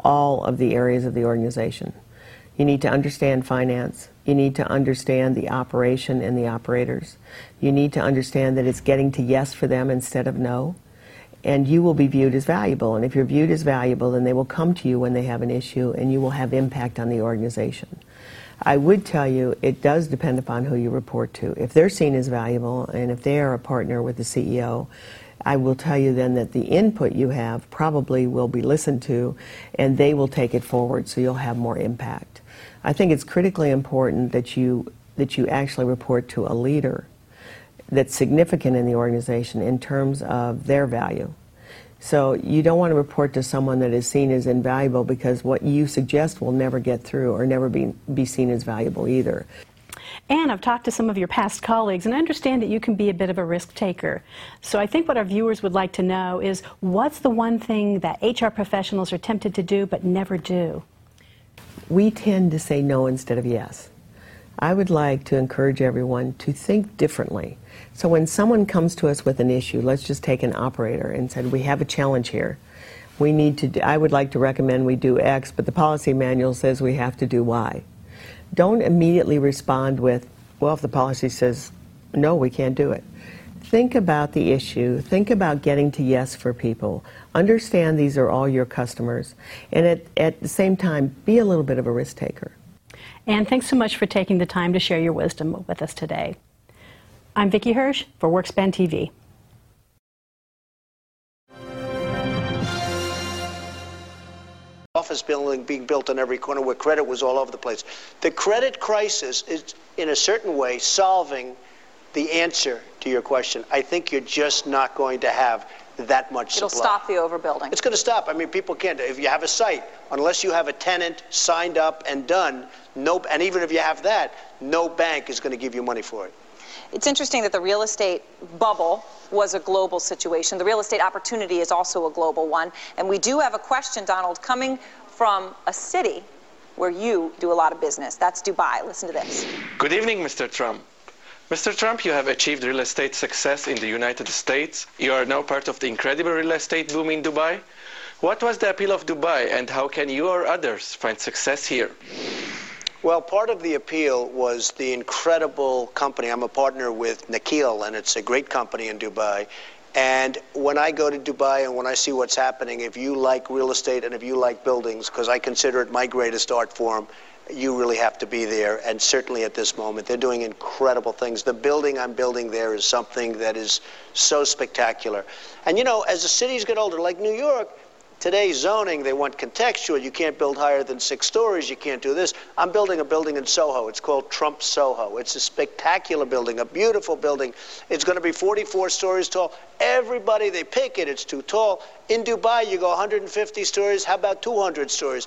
all of the areas of the organization. You need to understand finance. You need to understand the operation and the operators. You need to understand that it's getting to yes for them instead of no. And you will be viewed as valuable. And if you're viewed as valuable, then they will come to you when they have an issue, and you will have impact on the organization. I would tell you it does depend upon who you report to. If they're seen as valuable, and if they are a partner with the CEO, I will tell you then that the input you have probably will be listened to, and they will take it forward, so you'll have more impact. I think it's critically important that you actually report to a leader that's significant in the organization in terms of their value. So you don't want to report to someone that is seen as invaluable, because what you suggest will never get through or never be seen as valuable either. Anne, I've talked to some of your past colleagues, and I understand that you can be a bit of a risk taker. So I think what our viewers would like to know is, what's the one thing that HR professionals are tempted to do but never do? We tend to say no instead of yes. I would like to encourage everyone to think differently. So when someone comes to us with an issue, let's just take an operator and said, we have a challenge here. We need to I would like to recommend we do X, but the policy manual says we have to do Y. Don't immediately respond with, well, if the policy says no, we can't do it. Think about the issue. Think about getting to yes for people. Understand these are all your customers. And at the same time, be a little bit of a risk taker. Anne, thanks so much for taking the time to share your wisdom with us today. I'm Vicki Hirsch for WorkSpan TV. Office building being built on every corner where credit was all over the place. The credit crisis is, in a certain way, solving the answer to your question. I think you're just not going to have that much supply. It'll stop the overbuilding. It's going to stop. I mean, people can't. If you have a site, unless you have a tenant signed up and done, and even if you have that, no bank is going to give you money for it. It's interesting that the real estate bubble was a global situation. The real estate opportunity is also a global one. And we do have a question, Donald, coming from a city where you do a lot of business. That's Dubai. Listen to this. Good evening, Mr. Trump. Mr. Trump, you have achieved real estate success in the United States. You are now part of the incredible real estate boom in Dubai. What was the appeal of Dubai, and how can you or others find success here? Well, part of the appeal was the incredible company. I'm a partner with Nakheel, and it's a great company in Dubai. And when I go to Dubai and when I see what's happening, if you like real estate and if you like buildings, because I consider it my greatest art form, you really have to be there. And certainly at this moment, they're doing incredible things. The building I'm building there is something that is so spectacular. And you know, as the cities get older, like New York, today's zoning, they want contextual. You can't build higher than 6 stories. You can't do this. I'm building a building in Soho. It's called Trump Soho. It's a spectacular building, a beautiful building. It's going to be 44 stories tall. Everybody, they pick it. It's too tall. In Dubai, you go 150 stories. How about 200 stories?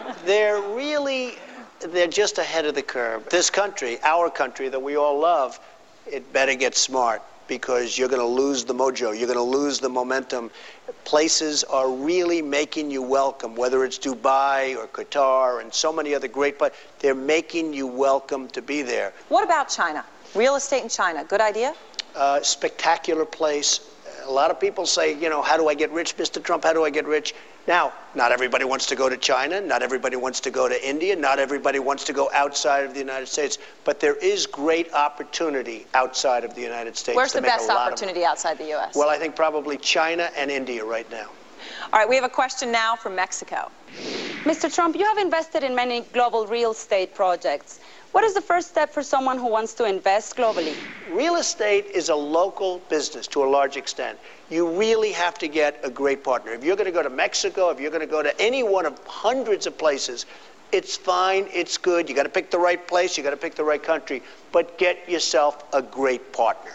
They're just ahead of the curve. This country, our country that we all love, it better get smart, because you're going to lose the mojo. You're going to lose the momentum. Places are really making you welcome, whether it's Dubai or Qatar and so many other great places. They're making you welcome to be there. What about China? Real estate in China, good idea? Spectacular place. A lot of people say, you know, how do I get rich, Mr. Trump? How do I get rich? Now, not everybody wants to go to China. Not everybody wants to go to India. Not everybody wants to go outside of the United States. But there is great opportunity outside of the United States. Where's the best opportunity outside the U.S.? Well, I think probably China and India right now. All right, we have a question now from Mexico. Mr. Trump, you have invested in many global real estate projects. What is the first step for someone who wants to invest globally? Real estate is a local business to a large extent. You really have to get a great partner. If you're going to go to Mexico, if you're going to go to any one of hundreds of places, it's fine, it's good. You got to pick the right place, you got to pick the right country, but get yourself a great partner.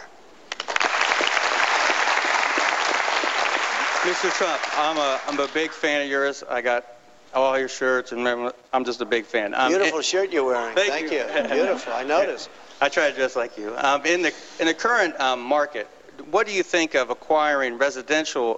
Mr. Trump, I'm a big fan of yours. I got all your shirts, and I'm just a big fan. Beautiful shirt you're wearing. Thank you. Beautiful. I noticed. I try to dress like you. In the current market, what do you think of acquiring residential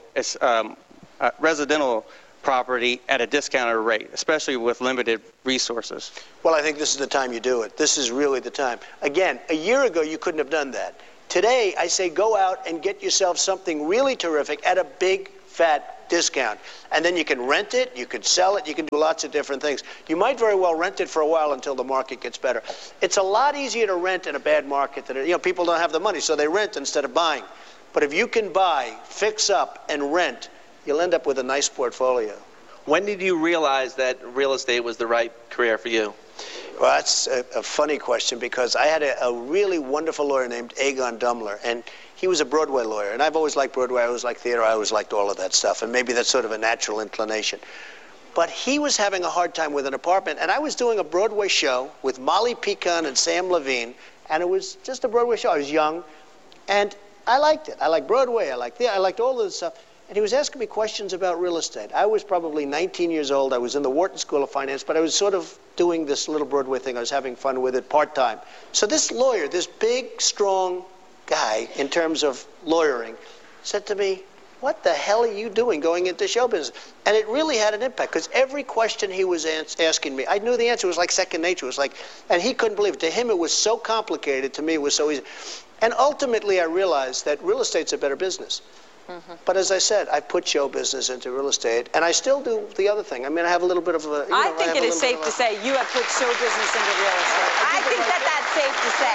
property at a discounted rate, especially with limited resources? Well, I think this is the time you do it. This is really the time. Again, a year ago, you couldn't have done that. Today, I say go out and get yourself something really terrific at a big, fat discount. And then you can rent it, you could sell it, you can do lots of different things. You might very well rent it for a while until the market gets better. It's a lot easier to rent in a bad market than, people don't have the money, so they rent instead of buying. But if you can buy, fix up, and rent, you'll end up with a nice portfolio. When did you realize that real estate was the right career for you? Well, that's a funny question, because I had a really wonderful lawyer named Aegon Dumler, and he was a Broadway lawyer. And I've always liked Broadway, I always liked theater, I always liked all of that stuff, and maybe that's sort of a natural inclination. But he was having a hard time with an apartment, and I was doing a Broadway show with Molly Picon and Sam Levine, and it was just a Broadway show. I was young, and I liked it. I liked Broadway, I liked all of this stuff. And he was asking me questions about real estate. I was probably 19 years old. I was in the Wharton School of Finance, but I was sort of doing this little Broadway thing. I was having fun with it part-time. So this lawyer, this big, strong guy in terms of lawyering, said to me, "What the hell are you doing going into show business?" And it really had an impact, because every question he was asking me, I knew the answer. It was like second nature. It was like, and he couldn't believe it. To him, it was so complicated. To me, it was so easy. And ultimately, I realized that real estate's a better business. But as I said, I put show business into real estate, and I still do the other thing. I mean, I have a little bit of a... I think it is safe to say you have put show business into real estate. I think that's safe to say.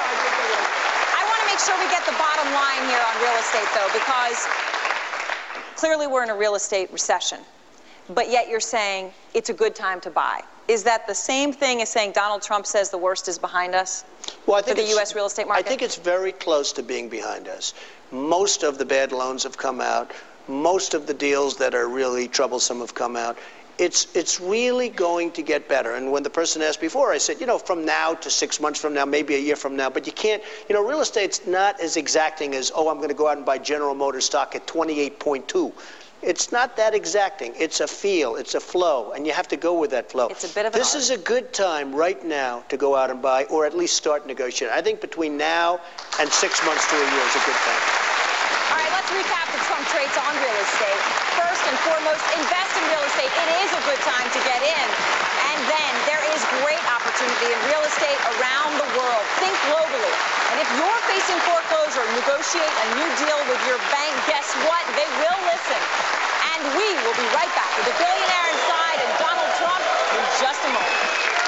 I want to make sure we get the bottom line here on real estate, though, because clearly we're in a real estate recession, but yet you're saying it's a good time to buy. Is that the same thing as saying Donald Trump says the worst is behind us for the U.S. real estate market? I think it's very close to being behind us. Most of the bad loans have come out. Most of the deals that are really troublesome have come out. It's really going to get better. And when the person asked before, I said, from now to 6 months from now, maybe a year from now. But you can't, real estate's not as exacting as, I'm going to go out and buy General Motors stock at 28.2. It's not that exacting. It's a feel. It's a flow. And you have to go with that flow. It's a bit of This is a good time right now to go out and buy, or at least start negotiating. I think between now and 6 months to a year is a good time. All right, let's recap the Trump traits on real estate. First and foremost, invest in real estate. It is a good time to get in. And then there is great opportunity in real estate around the world. Think globally. And if you're facing foreclosure, negotiate a new deal with your bank. Guess what? They will listen. And we will be right back with the Billionaire Inside and Donald Trump in just a moment.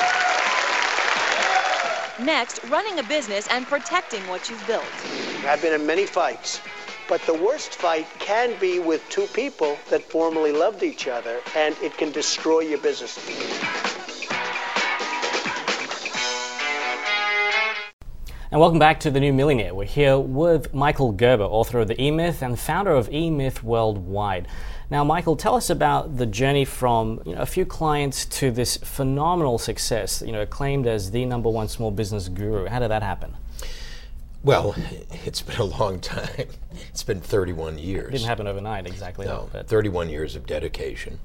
Next, running a business and protecting what you've built. I've been in many fights, but the worst fight can be with two people that formerly loved each other, and it can destroy your business. And welcome back to The New Millionaire. We're here with Michael Gerber, author of The E-Myth and founder of E-Myth Worldwide. Now, Michael, tell us about the journey from a few clients to this phenomenal success, acclaimed as the #1 small business guru. How did that happen? Well, it's been a long time. It's been 31 years. It didn't happen overnight, exactly. No, 31 years of dedication.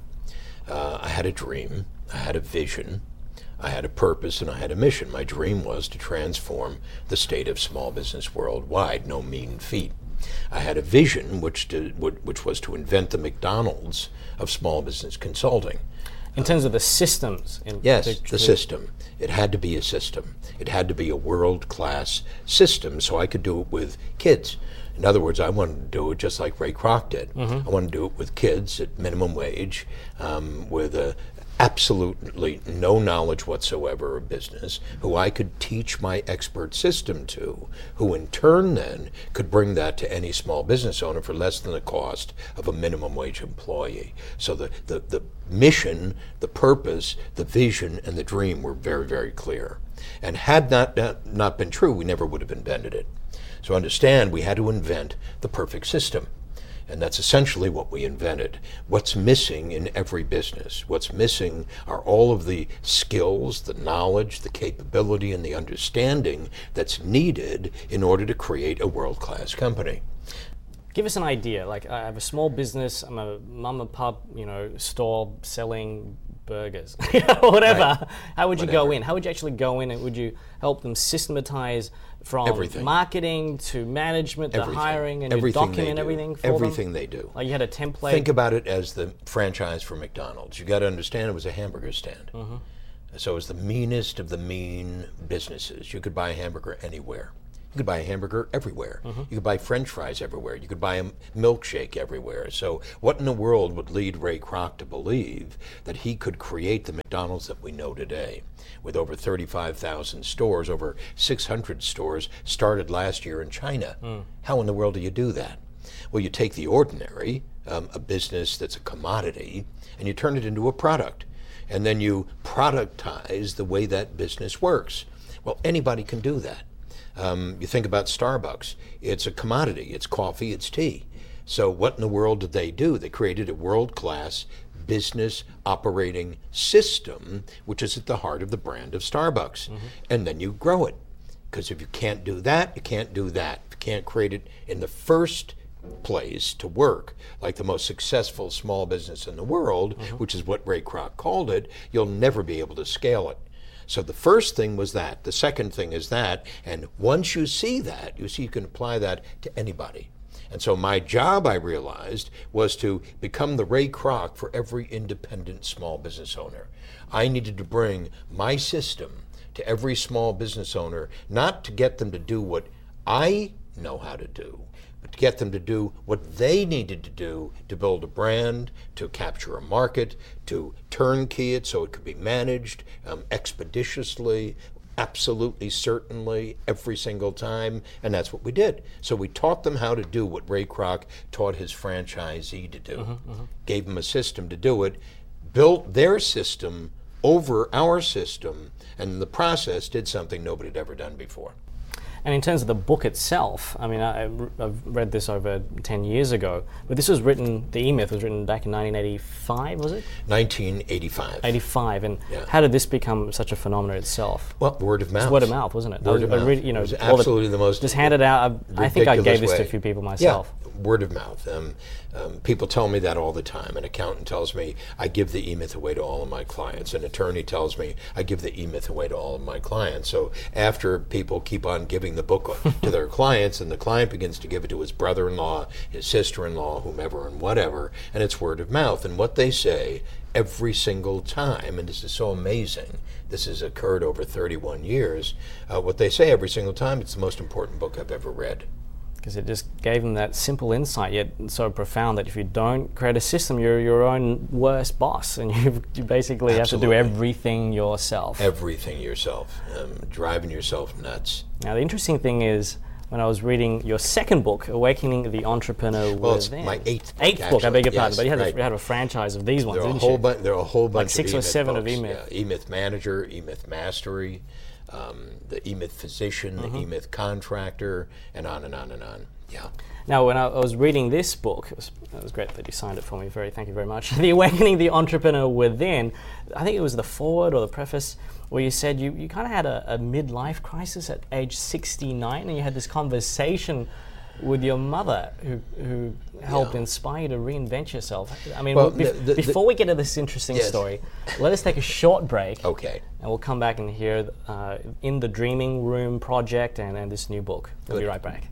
I had a dream. I had a vision. I had a purpose and I had a mission. My dream was to transform the state of small business worldwide. No mean feat. I had a vision which was to invent the McDonald's of small business consulting. In terms of the systems? Yes, the system. It had to be a system. It had to be a world-class system so I could do it with kids. In other words, I wanted to do it just like Ray Kroc did. I wanted to do it with kids at minimum wage, with absolutely no knowledge whatsoever of business, who I could teach my expert system to, who in turn then could bring that to any small business owner for less than the cost of a minimum wage employee. So the mission, the purpose, the vision, and the dream were very, very clear. And had that not been true, we never would have invented it. So understand, we had to invent the perfect system. And that's essentially what we invented. What's missing in every business? What's missing are all of the skills, the knowledge, the capability, and the understanding that's needed in order to create a world-class company. Give us an idea. Like, I have a small business, I'm a mom and pop, store selling burgers, whatever. Right. How would you go in? How would you actually go in, and would you help them systematize from marketing to management, the hiring, and you document everything for them? Everything they do. Like you had a template? Think about it as the franchise for McDonald's. You got to understand it was a hamburger stand. So it was the meanest of the mean businesses. You could buy a hamburger anywhere. You could buy a hamburger everywhere. You could buy French fries everywhere. You could buy a milkshake everywhere. So what in the world would lead Ray Kroc to believe that he could create the McDonald's that we know today? With over 35,000 stores, over 600 stores started last year in China. How in the world do you do that? Well, you take the ordinary, a business that's a commodity, and you turn it into a product. And then you productize the way that business works. Well, anybody can do that. You think about Starbucks. It's a commodity. It's coffee, it's tea. So what in the world did they do? They created a world-class business operating system, which is at the heart of the brand of Starbucks. And then you grow it. Because if you can't do that, you can't do that. If you can't create it in the first place to work, like the most successful small business in the world, which is what Ray Kroc called it, you'll never be able to scale it. So the first thing was that. The second thing is that. And once you see that, you can apply that to anybody. And so my job, I realized, was to become the Ray Kroc for every independent small business owner. I needed to bring my system to every small business owner, not to get them to do what I know how to do, but to get them to do what they needed to do to build a brand, to capture a market, to turnkey it so it could be managed expeditiously, absolutely certainly, every single time, and that's what we did. So we taught them how to do what Ray Kroc taught his franchisee to do, gave them a system to do it, built their system over our system, and in the process did something nobody had ever done before. And in terms of the book itself, I mean, I've read this over 10 years ago, but this was written, The E-Myth was written back in 1985, was it? 1985. 85, and how did this become such a phenomenon itself? Well, word of mouth. It was word of mouth, wasn't it? Word of mouth. You know, it was absolutely the most just handed out. I think I gave this way. to a few people myself. Yeah, word of mouth. People tell me that all the time. An accountant tells me I give the E-Myth away to all of my clients. An attorney tells me I give the E-Myth away to all of my clients. So after people keep on giving the book to their clients, and the client begins to give it to his brother-in-law, his sister-in-law, whomever and whatever, and it's word of mouth. And what they say every single time, and this is so amazing, this has occurred over 31 years, what they say every single time, it's the most important book I've ever read. Because it just gave them that simple insight, yet so profound, that if you don't create a system, you're your own worst boss, and you basically have to do everything yourself. Everything yourself, driving yourself nuts. Now, the interesting thing is, when I was reading your second book, Awakening the Entrepreneur Well, it's Within. my eighth book, I beg your pardon, but you right. had a franchise of these ones, There are didn't you? There are a whole bunch like 6 of or 7 books. of E-Myth. Yeah, E-Myth Manager, E-Myth Mastery, the E-Myth Physician, the E-Myth Contractor, and on and on and on. Yeah. Now, when I was reading this book, it was great that you signed it for me. Thank you very much. The Awakening the Entrepreneur Within. I think it was the foreword or the preface where you said you kind of had a midlife crisis at age 69, and you had this conversation with your mother who helped inspire you to reinvent yourself. I mean, Well, before we get to this interesting story, let us take a short break. Okay. And we'll come back and hear In the Dreaming Room project and this new book. We'll be right back.